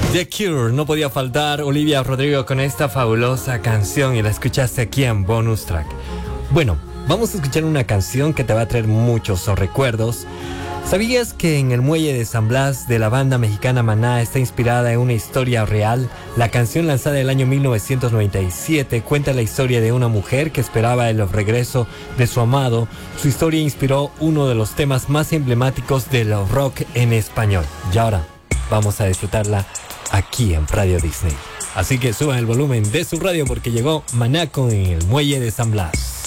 The Cure, no podía faltar Olivia Rodrigo con esta fabulosa canción y la escuchaste aquí en Bonus Track. Bueno, vamos a escuchar una canción que te va a traer muchos recuerdos. ¿Sabías que en el muelle de San Blas de la banda mexicana Maná está inspirada en una historia real? La canción, lanzada en el año 1997, cuenta la historia de una mujer que esperaba el regreso de su amado. Su historia inspiró uno de los temas más emblemáticos del rock en español. Y ahora vamos a disfrutarla aquí en Radio Disney. Así que suban el volumen de su radio porque llegó Maná con el muelle de San Blas.